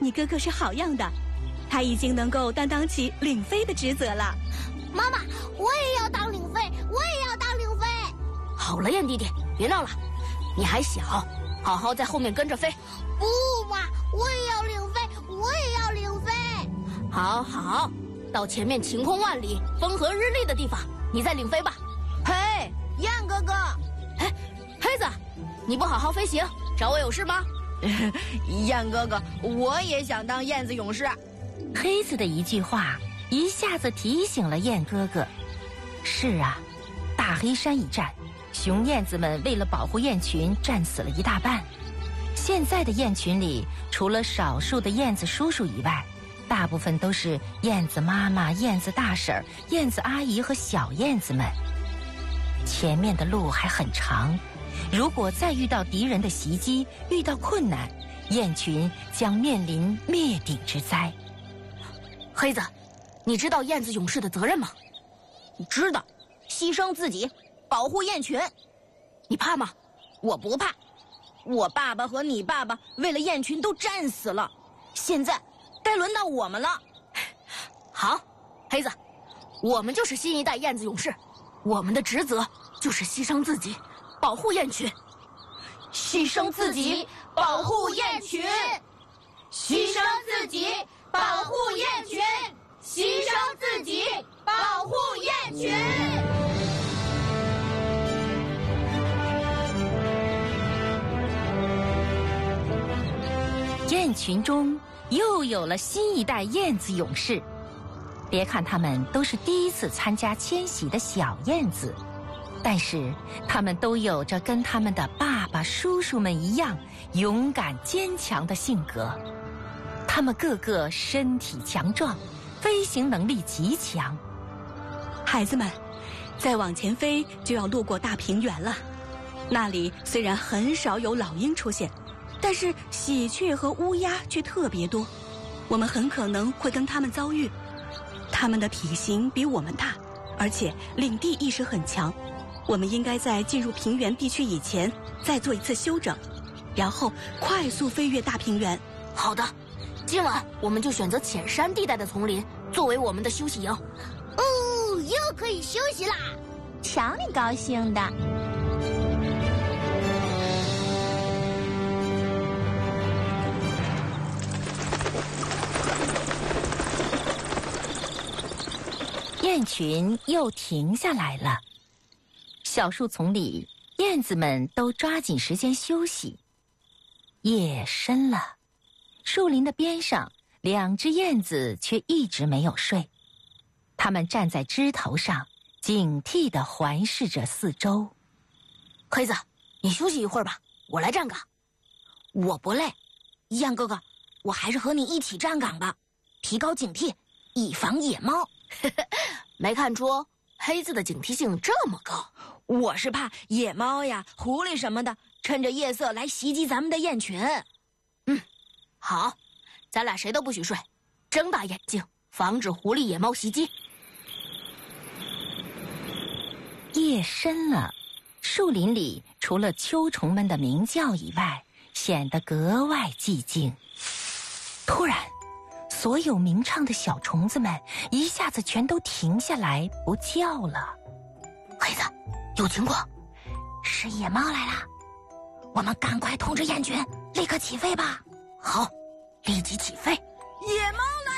你哥哥是好样的，他已经能够担当起领飞的职责了。 妈妈，我也要当领飞，我也要当领飞。 好了，燕弟弟，别闹了，你还小，好好在后面跟着飞。 不嘛，我也要领飞，我也要领飞。 好好，到前面晴空万里、风和日丽的地方，你再领飞吧。 嘿，燕哥哥， 哎，黑子，你不好好飞行，找我有事吗？ 燕哥哥，我也想当燕子勇士。 黑子的一句话一下子提醒了燕哥哥。是啊，大黑山一战，雄燕子们为了保护燕群，战死了一大半。现在的燕群里，除了少数的燕子叔叔以外，大部分都是燕子妈妈、燕子大婶、燕子阿姨和小燕子们。前面的路还很长，如果再遇到敌人的袭击，遇到困难，燕群将面临灭顶之灾。 黑子，你知道燕子勇士的责任吗？ 知道，牺牲自己，保护燕群。 你怕吗？ 我不怕，我爸爸和你爸爸为了燕群都战死了，现在该轮到我们了。 好，黑子，我们就是新一代燕子勇士，我们的职责就是牺牲自己，保护燕群。 牺牲自己，保护燕群；牺牲自己，保护燕群；牺牲自己，保护燕群。 燕群中又有了新一代燕子勇士。别看他们都是第一次参加迁徙的小燕子，但是他们都有着跟他们的爸爸、叔叔们一样勇敢坚强的性格。他们个个身体强壮，飞行能力极强。 孩子们，再往前飞就要路过大平原了。那里虽然很少有老鹰出现，但是喜鹊和乌鸦却特别多，我们很可能会跟它们遭遇。它们的体型比我们大，而且领地意识很强。我们应该在进入平原地区以前再做一次休整，然后快速飞越大平原。 好的，今晚我们就选择浅山地带的丛林作为我们的休息营。 哦，又可以休息啦！ 瞧你高兴的。 燕群又停下来了。小树丛里，燕子们都抓紧时间休息。夜深了，树林的边上，两只燕子却一直没有睡。它们站在枝头上，警惕地环视着四周。 黑子，你休息一会儿吧，我来站岗。 我不累，燕哥哥，我还是和你一起站岗吧，提高警惕，以防野猫。 没看出黑子的警惕性这么高。 我是怕野猫呀、狐狸什么的，趁着夜色来袭击咱们的燕群。 好，咱俩谁都不许睡，睁大眼睛，防止狐狸、野猫袭击。 夜深了，树林里除了秋虫们的鸣叫以外，显得格外寂静。突然，所有鸣唱的小虫子们一下子全都停下来不叫了。 黑子，有情况， 是野猫来了，我们赶快通知燕群，立刻起飞吧。 好，立即起飞。 野猫来